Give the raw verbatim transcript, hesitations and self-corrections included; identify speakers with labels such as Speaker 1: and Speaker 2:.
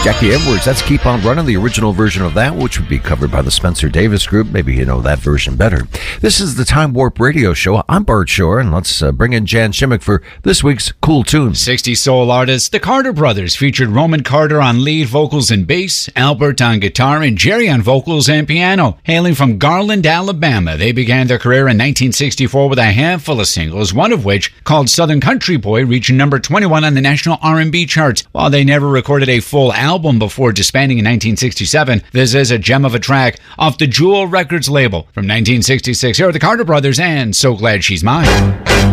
Speaker 1: Jackie Edwards, that's Keep On Running, the original version of that, which would be covered by the Spencer Davis Group. Maybe you know that version better. This is the Time Warp Radio Show. I'm Bart Shore, and let's uh, bring in Jan Shimmick for this week's Cool Tunes.
Speaker 2: sixties soul artists, the Carter Brothers, featured Roman Carter on lead vocals and bass, Albert on guitar, and Jerry on vocals and piano. Hailing from Garland, Alabama, they began their career in nineteen sixty-four with a handful of singles, one of which, called Southern Country Boy, reached number twenty-one on the national R and B charts. While they never recorded a full album before disbanding in nineteen sixty-seven, this is a gem of a track off the Jewel Records label from nineteen sixty-six. Here are the Carter Brothers and So Glad She's Mine.